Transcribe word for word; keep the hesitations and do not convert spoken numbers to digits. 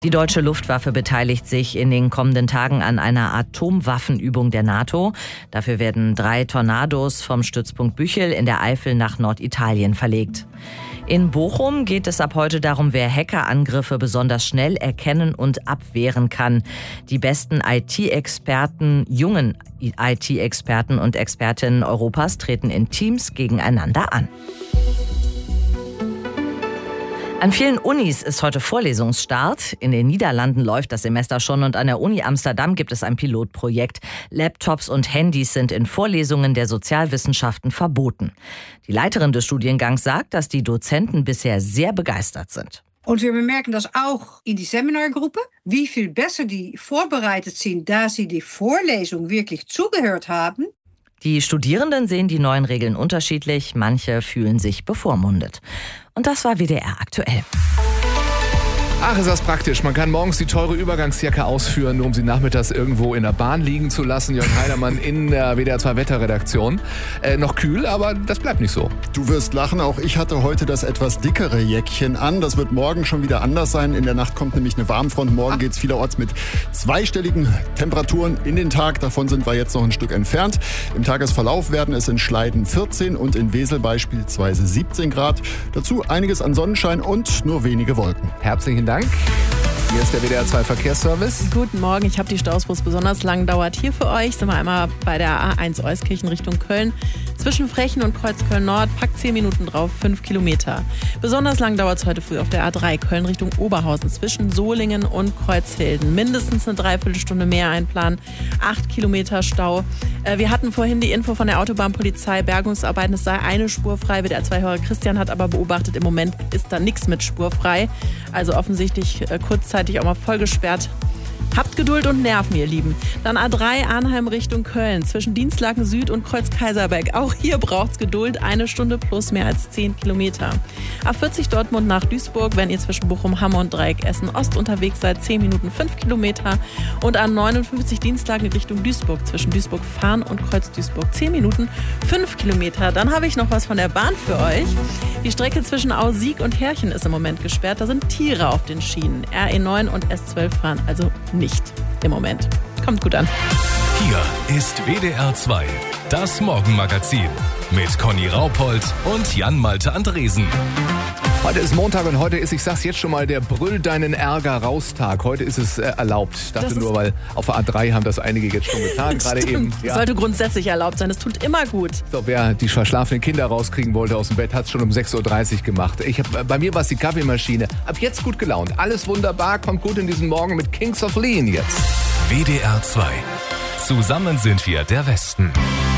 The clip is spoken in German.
Die deutsche Luftwaffe beteiligt sich in den kommenden Tagen an einer Atomwaffenübung der NATO. Dafür werden drei Tornados vom Stützpunkt Büchel in der Eifel nach Norditalien verlegt. In Bochum geht es ab heute darum, wer Hackerangriffe besonders schnell erkennen und abwehren kann. Die besten I T-Experten, jungen I T-Experten und Expertinnen Europas treten in Teams gegeneinander an. An vielen Unis ist heute Vorlesungsstart. In den Niederlanden läuft das Semester schon und an der Uni Amsterdam gibt es ein Pilotprojekt. Laptops und Handys sind in Vorlesungen der Sozialwissenschaften verboten. Die Leiterin des Studiengangs sagt, dass die Dozenten bisher sehr begeistert sind. Und wir bemerken das auch in die Seminargruppe, wie viel besser die vorbereitet sind, da sie die Vorlesung wirklich zugehört haben. Die Studierenden sehen die neuen Regeln unterschiedlich, manche fühlen sich bevormundet. Und das war W D R aktuell. Ach, ist das praktisch. Man kann morgens die teure Übergangsjacke ausführen, nur um sie nachmittags irgendwo in der Bahn liegen zu lassen. Jörg Heidermann in der W D R zwei Wetterredaktion. Äh, noch kühl, aber das bleibt nicht so. Du wirst lachen, auch ich hatte heute das etwas dickere Jäckchen an. Das wird morgen schon wieder anders sein. In der Nacht kommt nämlich eine Warmfront. Morgen geht es vielerorts mit zweistelligen Temperaturen in den Tag. Davon sind wir jetzt noch ein Stück entfernt. Im Tagesverlauf werden es in Schleiden vierzehn und in Wesel beispielsweise siebzehn Grad. Dazu einiges an Sonnenschein und nur wenige Wolken. Herzlichen Dank. Hier ist der W D R zwei Verkehrsservice. Guten Morgen, ich habe die Staus, wo es besonders lang dauert. Hier für euch sind wir einmal bei der A eins Euskirchen Richtung Köln. Zwischen Frechen und Kreuzköln Nord, packt zehn Minuten drauf, fünf Kilometer. Besonders lang dauert es heute früh auf der A drei Köln Richtung Oberhausen zwischen Solingen und Kreuzhilden. Mindestens eine Dreiviertelstunde mehr einplanen, acht Kilometer Stau. Wir hatten vorhin die Info von der Autobahnpolizei, Bergungsarbeiten, es sei eine Spur frei. W D R zwei-Hörer Christian hat aber beobachtet, im Moment ist da nichts mit Spur frei. Also offensichtlich kurzzeitig auch mal voll gesperrt. Habt Geduld und Nerven, ihr Lieben. Dann A drei Arnheim Richtung Köln, zwischen Dienstlaken Süd und Kreuz Kaiserberg. Auch hier braucht's Geduld, eine Stunde plus mehr als zehn Kilometer. A vierzig Dortmund nach Duisburg, wenn ihr zwischen Bochum, Hamm und Dreieck Essen Ost unterwegs seid, zehn Minuten fünf Kilometer. Und A neunundfünfzig Dienstlaken Richtung Duisburg, zwischen Duisburg-Fahn und Kreuz Duisburg, zehn Minuten fünf Kilometer. Dann habe ich noch was von der Bahn für euch. Die Strecke zwischen Ausieg und Herchen ist im Moment gesperrt. Da sind Tiere auf den Schienen. R E neun und S zwölf fahren also nicht im Moment. Kommt gut an. Hier ist W D R zwei, das Morgenmagazin mit Conny Raupold und Jan-Malte Andresen. Heute ist Montag und heute ist, ich sag's jetzt schon mal, der Brüll deinen Ärger raus-Tag. Heute ist es äh, erlaubt. Ich dachte nur, weil auf der A drei haben das einige jetzt schon getan. Gerade eben. Ja. Sollte grundsätzlich erlaubt sein. Das tut immer gut. So, wer die verschlafenen Kinder rauskriegen wollte aus dem Bett, hat es schon um sechs Uhr dreißig gemacht. Ich hab, bei mir war es die Kaffeemaschine. Ab jetzt gut gelaunt. Alles wunderbar. Kommt gut in diesen Morgen mit Kings of Leon jetzt. W D R zwei. Zusammen sind wir der Westen.